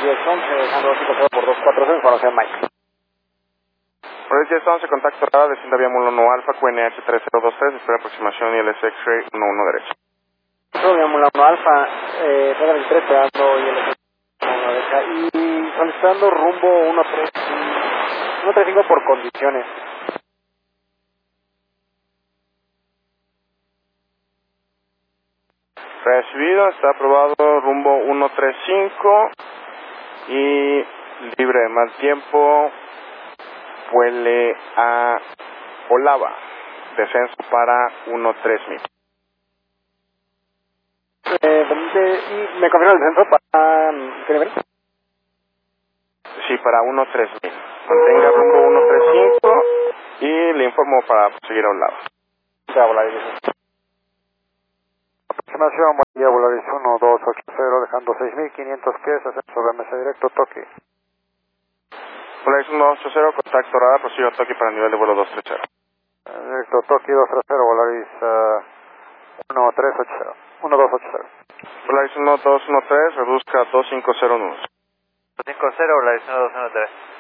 1011, dejando 250 por 240, información Mike. Por 1011, contacto radar, desciende vía Mulo 1 Alfa, QNH 3023, espera aproximación ILS X-Ray 11 derecha. Vía Mulo 1 Alfa, 323, esperando ILS 1 derecha, y solicitando rumbo 135 por condiciones. Recibido, está aprobado rumbo 135 y libre de mal tiempo, vuele a Olava, descenso para 13000. Y me confirma el descenso para... ¿qué nivel? Sí, para 13000. Mantenga rumbo 135 y le informo para seguir a Olava. Ya, Volaris. Aproximación, buen día, Volaris 1280, dejando 6500 pies, ascenso de mesa directo, Toki. Volaris 1280, contacto radar, prosigo a Toki para nivel de vuelo 230. Directo, Toki 230, Volaris 1280. Volaris 1213, reduzca 2509. 250, Volaris 1213.